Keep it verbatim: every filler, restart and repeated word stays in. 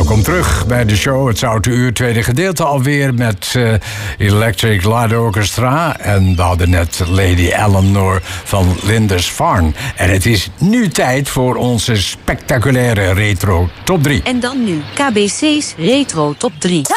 Welkom terug bij de show. Het Zoute Uur, tweede gedeelte alweer met uh, Electric Light Orchestra. En we hadden net Lady Eleanor van Lindisfarne. En het is nu tijd voor onze spectaculaire retro top drie. En dan nu K B C's retro top drie.